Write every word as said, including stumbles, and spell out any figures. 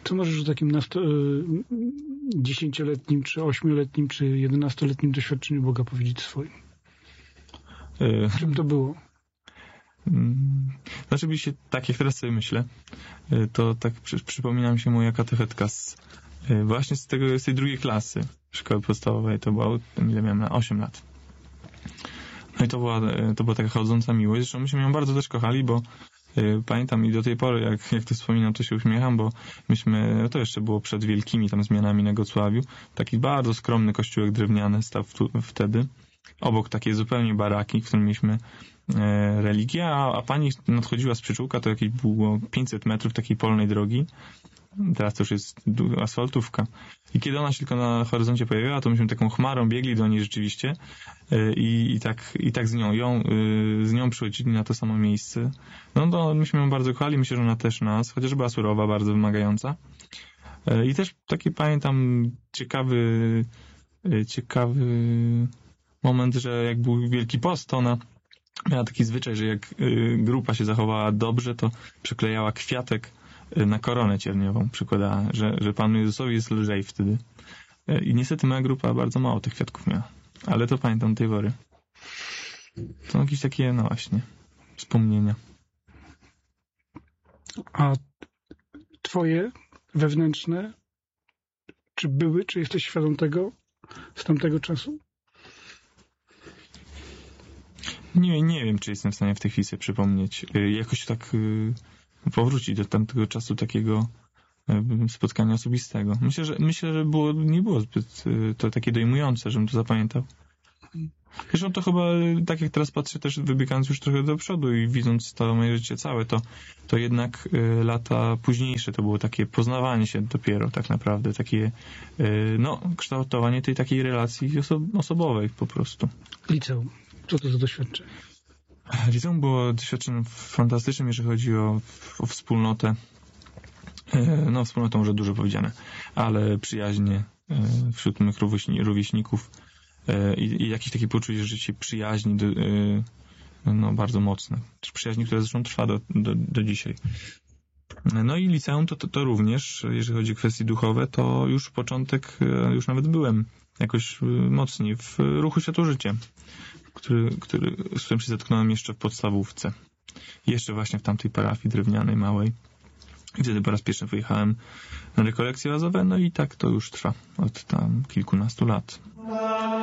Co możesz o takim nasto- dziesięcioletnim, czy ośmioletnim, czy jedenastoletnim doświadczeniu Boga powiedzieć swoim? Y- Czym to było? Znaczy, się, tak jak teraz sobie myślę, to tak przy, przypomina mi się moja katechetka z, właśnie z, tego, z tej drugiej klasy szkoły podstawowej. To było, ile miałem, na osiem lat. No i to była, to była taka chodząca miłość. Zresztą myśmy ją bardzo też kochali, bo y, pamiętam i do tej pory, jak, jak to wspominam, to się uśmiecham, bo myśmy, to jeszcze było przed wielkimi tam zmianami na Gocławiu, taki bardzo skromny kościółek drewniany stał tu, wtedy, obok takiej zupełnie baraki, w którym mieliśmy e, religię, a, a pani nadchodziła z przyczółka, to jakieś było pięćset metrów takiej polnej drogi. Teraz to już jest asfaltówka. I kiedy ona się tylko na horyzoncie pojawiła, to myśmy taką chmarą biegli do niej rzeczywiście e, i, i, tak, i tak z nią, ją, e, z nią przychodzili na to samo miejsce. No to myśmy ją bardzo kochali, myślę, że ona też nas, chociaż była surowa, bardzo wymagająca. E, I też taki pamiętam ciekawy e, ciekawy moment, że jak był Wielki Post, to ona miała taki zwyczaj, że jak y, grupa się zachowała dobrze, to przyklejała kwiatek y, na koronę cierniową, przykładała, że, że Panu Jezusowi jest lżej wtedy. Y, I niestety moja grupa bardzo mało tych kwiatków miała. Ale to pamiętam do tej pory. To jakieś takie, no właśnie, wspomnienia. A twoje wewnętrzne, czy były, czy jesteś świadom tego z tamtego czasu? Nie, nie wiem, czy jestem w stanie w tej chwili sobie przypomnieć. Jakoś tak powrócić do tamtego czasu takiego spotkania osobistego. Myślę, że myślę, że było, nie było zbyt to takie dojmujące, żebym to zapamiętał. Zresztą to chyba, tak jak teraz patrzę, też wybiegając już trochę do przodu i widząc to moje życie całe, to, to jednak y, lata późniejsze to było takie poznawanie się dopiero tak naprawdę, takie y, no, kształtowanie tej takiej relacji oso- osobowej po prostu. Liceum. Co to za doświadczenie? Liceum było doświadczeniem fantastycznym, jeżeli chodzi o, o wspólnotę. Y, no, wspólnotą może dużo powiedziane, ale przyjaźnie y, wśród mych rówieśni- rówieśników I, i jakieś takie poczucie, że się przyjaźni do, yy, no bardzo mocne. Przyjaźni, która zresztą trwa do, do, do dzisiaj. No i liceum to, to, to również, jeżeli chodzi o kwestie duchowe, to już początek, już nawet byłem jakoś mocniej w ruchu Światło Życie, który, który, z którym się zetknąłem jeszcze w podstawówce. Jeszcze właśnie w tamtej parafii drewnianej, małej. I wtedy po raz pierwszy wyjechałem na rekolekcje razowe, no i tak to już trwa od tam kilkunastu lat.